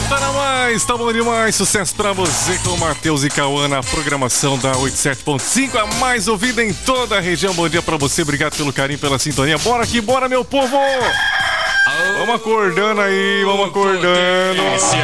Tá na mais, tá bom demais. Sucesso pra você com o Matheus e Cauã na programação da 87.5, a mais ouvida em toda a região. Bom dia pra você, obrigado pelo carinho, pela sintonia. Bora aqui, bora, meu povo! Vamos acordando aí, vamos acordando.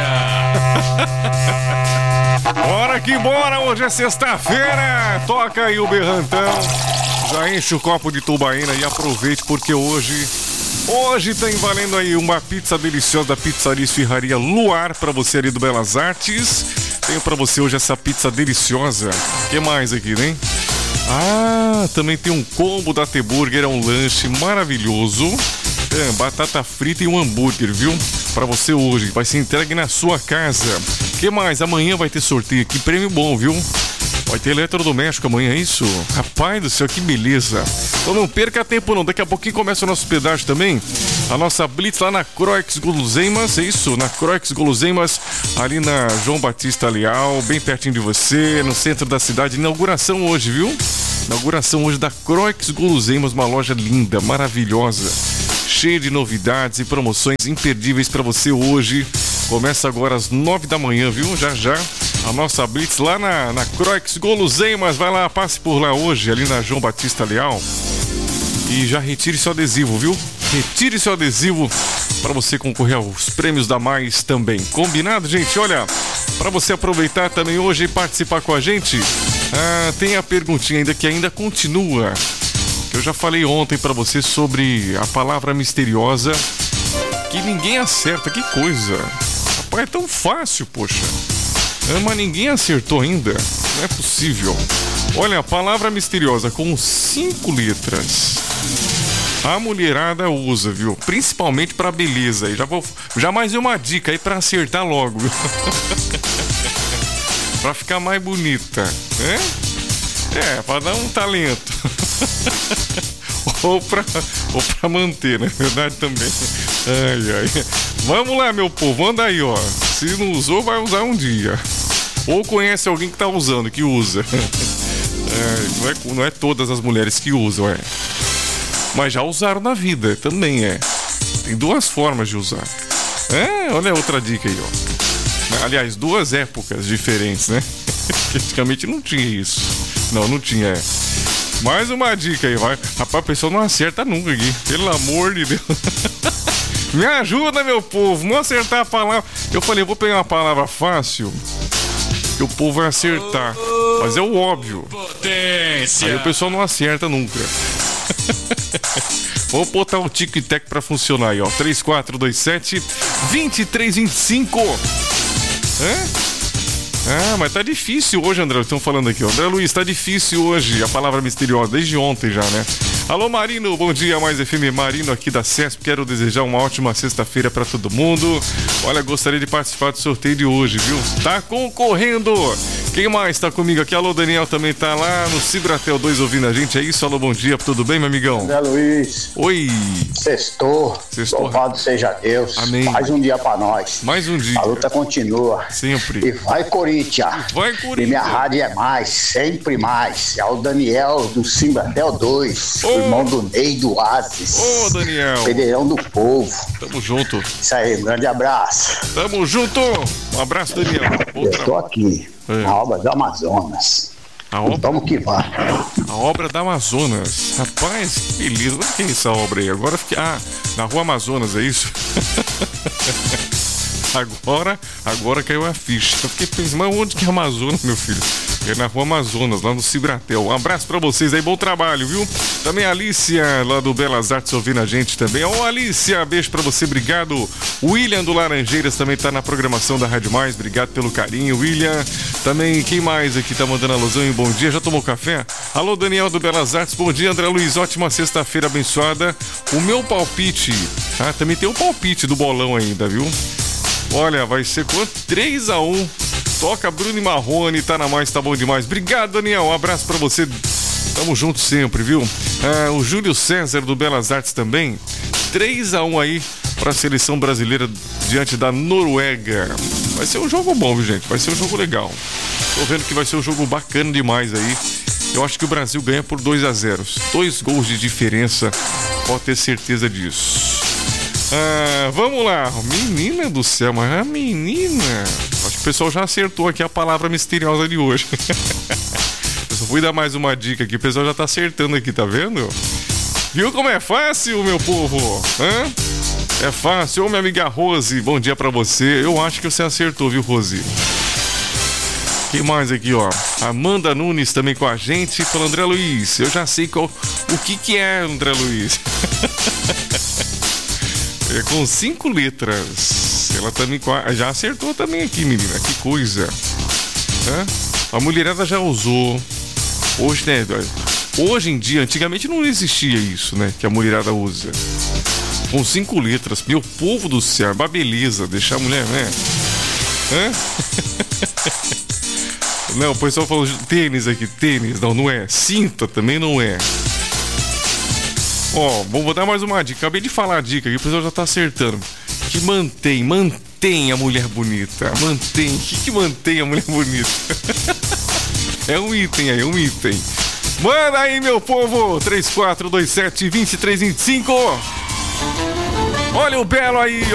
Bora que bora, hoje é sexta-feira. Toca aí o berrantão. Já enche o copo de tubaína e aproveite, porque hoje tem valendo aí uma pizza deliciosa da Pizzaria Esfirraria Luar pra você ali do Belas Artes. Tenho pra você hoje essa pizza deliciosa. O que mais aqui, né? Também tem um combo da T-Burger, é um lanche maravilhoso. Batata frita e um hambúrguer, viu? Pra você hoje, vai ser entregue na sua casa. O que mais? Amanhã vai ter sorteio aqui, prêmio bom, viu? Vai ter eletrodoméstico amanhã, é isso? Rapaz do céu, que beleza. Então não perca tempo não, daqui a pouquinho começa o nosso pedágio também. A nossa blitz lá na Croix Guloseimas, é isso? Na Croix Guloseimas, ali na João Batista Leal, bem pertinho de você, no centro da cidade. Inauguração hoje, viu? Inauguração hoje da Croix Guloseimas, uma loja linda, maravilhosa, cheia de novidades e promoções imperdíveis para você hoje. Começa agora às 9 da manhã, viu? Já a nossa blitz lá na Croix Guloseimas. Vai lá, passe por lá hoje, ali na João Batista Leal. E já retire seu adesivo, viu? Retire seu adesivo para você concorrer aos prêmios da Mais também. Combinado, gente? Olha, para você aproveitar também hoje e participar com a gente, tem a perguntinha ainda que ainda continua. Eu já falei ontem para você sobre a palavra misteriosa que ninguém acerta. Que coisa! Rapaz, é tão fácil, poxa. Mas ninguém acertou ainda. Não é possível. Olha, a palavra misteriosa com 5 letras. A mulherada usa, viu? Principalmente pra beleza. E já mais uma dica aí pra acertar logo, viu? Pra ficar mais bonita, né? Pra dar um talento. ou pra manter, né? Verdade também. Ai. Vamos lá, meu povo, anda aí, ó. Se não usou, vai usar um dia. Ou conhece alguém que tá usando, que usa. Não é todas as mulheres que usam, mas já usaram na vida, também Tem 2 formas de usar. Olha outra dica aí, ó. Aliás, 2 épocas diferentes, né? Antigamente não tinha isso. Não tinha, Mais uma dica aí, vai. Rapaz, a pessoa não acerta nunca aqui. Pelo amor de Deus. Me ajuda, meu povo. Vamos acertar a palavra. Eu falei, eu vou pegar uma palavra fácil que o povo vai acertar. Mas é o óbvio. Potência. Aí o pessoal não acerta nunca. Vou botar o tic-tac pra funcionar aí, ó. 3427-2325. Mas tá difícil hoje, André. Estão falando aqui, ó. André Luiz, tá difícil hoje a palavra misteriosa, desde ontem já, né? Alô, Marino, bom dia, Mais FM. Marino aqui da CESP. Quero desejar uma ótima sexta-feira pra todo mundo. Olha, gostaria de participar do sorteio de hoje, viu? Tá concorrendo. Quem mais tá comigo aqui? Alô, Daniel também tá lá no Cibratel 2 ouvindo a gente. É isso? Alô, bom dia, tudo bem, meu amigão? André Luiz. Oi. Sextou. Louvado seja Deus. Amém. Mais um dia pra nós. Mais um dia. A luta continua. Sempre. E vai, Corinthians. Vai, Corinthians. E minha rádio é mais, sempre mais. É o Daniel do Cibratel 2. Irmão do Ney do Oasis. Ô, Daniel. Federão do povo. Tamo junto. Isso aí, um grande abraço. Tamo junto. Um abraço, Daniel. Eu tô aqui. Na obra do Amazonas. Vamos que vai. A obra da Amazonas. Rapaz, que beleza. Onde que é essa obra aí? Agora fiquei. Na Rua Amazonas, é isso? Agora caiu a ficha. Eu fiquei pensando, mas onde que é Amazonas, meu filho? É na Rua Amazonas, lá no Cibratel. Um abraço pra vocês aí, bom trabalho, viu? Também a Alicia, lá do Belas Artes, ouvindo a gente também. Ô, Alicia, beijo pra você, obrigado. O William do Laranjeiras também tá na programação da Rádio Mais, obrigado pelo carinho, William. Também, quem mais aqui tá mandando alusão e bom dia? Já tomou café? Alô, Daniel do Belas Artes, bom dia, André Luiz, ótima sexta-feira abençoada. O meu palpite, também tem o palpite do bolão ainda, viu? Olha, vai ser quanto? 3-1. Toca Bruno e Marrone, tá na Mais, tá bom demais. Obrigado, Daniel, um abraço pra você. Tamo junto sempre, viu? O Júlio César do Belas Artes também. 3-1 aí pra seleção brasileira diante da Noruega. Vai ser um jogo bom, viu, gente? Vai ser um jogo legal. Tô vendo que vai ser um jogo bacana demais aí. Eu acho que o Brasil ganha por 2-0. 2 gols de diferença, pode ter certeza disso. Vamos lá. Menina do céu, mas a menina... Acho que o pessoal já acertou aqui a palavra misteriosa de hoje. Eu só fui dar mais uma dica aqui, o pessoal já tá acertando aqui, tá vendo? Viu como é fácil, meu povo? É fácil. Ô, minha amiga Rose, bom dia pra você. Eu acho que você acertou, viu, Rose? Quem mais aqui, ó? Amanda Nunes também com a gente. Falou, André Luiz, eu já sei o que é, André Luiz. É com 5 letras. Ela também já acertou também aqui, menina. Que coisa. A mulherada já usou. Hoje, né? Hoje em dia, antigamente não existia isso, né? Que a mulherada usa. Com 5 letras. Meu povo do céu, uma beleza. Deixar a mulher, né? Não, o pessoal falou tênis aqui. Tênis, não é. Cinta também não é. Ó, vou dar mais uma dica. Acabei de falar a dica aqui, o pessoal já tá acertando. Que mantém a mulher bonita. Mantém. O que mantém a mulher bonita? É um item aí, um item. Manda aí, meu povo. 3427-2325. Olha o belo aí,